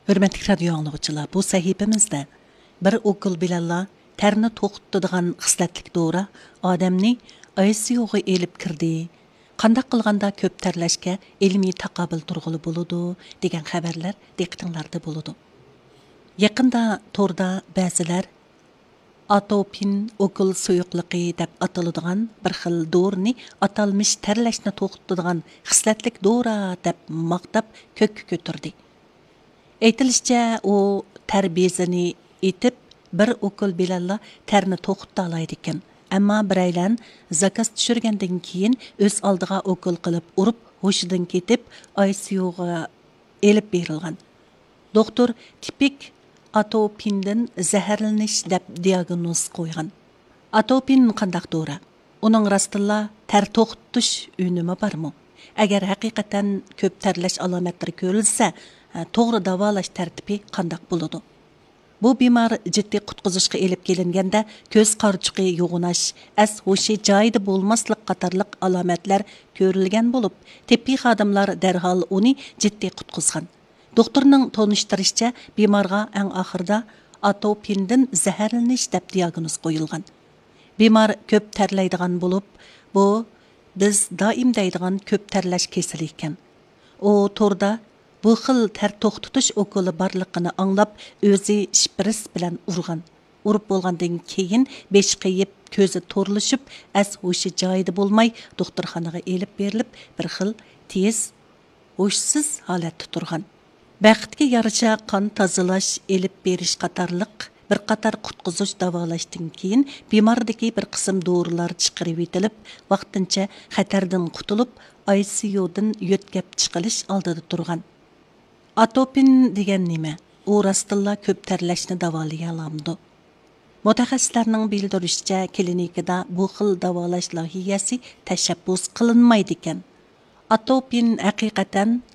Hürmetli radyo anlıqçılar, bu sahifemizde bir okul bilanla terni to'xtatadigan xislatlik dora odamni ICU'ga elib kirdi. Qandaq qilganda ko'p terlashga ilmiy taqobil turg'ili bo'ladi degan xabarlar diqqatinglarda bo'ladi. Yaqinda torda ba'zilar atopin okul suyuqligi deb ataladigan bir xil dorni atalmish terlashni to'xtatadigan xislatlik dora deb maqtab ko'kka ko'tardi. Aytilishicha, u tarbiyasini etib bir okul bilanla terni to'xtata oladi ekan. Ammo biraylan zakaz tushirgandan keyin o'z oldiga okul qilib urib, hushidan ketib, ICU'ga elib berilgan. Doktor tipik atopindan zaharlanish deb diagnoz qo'ygan. Atopin qandaq dora? Uning rostilla ter to'xtatish unumi bormi? Agar haqiqatan ko'p terlash alomatlari ko'rilsa, to'g'ri davolash tartibi qandaq bo'ladi? Bu bemor jiddiy qutqizishga elib kelinganda ko'z qarchiqi yo'g'inash, as-hushi joyida bo'lmaslik qatorliq alomatlar ko'rilgan bo'lib, tibbiy xodimlar darhol uni jiddiy qutqizgan. Doktorning tonishtirishicha, bemorga eng oxirida atopindan zaharlanish deb diagnoz qo'yilgan. Bemor ko'p terlaydigan bo'lib, bu biz doim deydigan ko'p terlash kasali ekan. U torda bu xil ter to'xtatish okuli borligini anglab, o'zi shpris bilan urgan. Urib bo'lgandan keyin beshi qayib, ko'zi to'rlashib, as-hushi joyida bo'lmay, doktorxonaga elib berilib, bir xil tez, hushsiz holatda turgan. Baxtga yarasha qon tozalash, elib berish qatorliq bir qator qutqizish davolashdan keyin bemordagi bir qism dorilar chiqarib etilib, vaqtincha xatardan qutulib, ICU'dan yo'tkab chiqilish oldida turgan. Atopin degan nima? U rostilla ko'p terlashni davolaya olamdi. Mutaxassislarning bildirishicha, klinikada bu xil davolash loyihasi tashabbus qilinmaydi ekan. Atopin haqiqatan